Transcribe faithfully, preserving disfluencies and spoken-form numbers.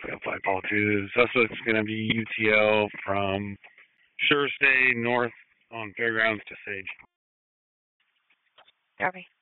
Flight Paul two. Suspect's going to be U T L from Sure Stay north on Fairgrounds to Sage. Copy.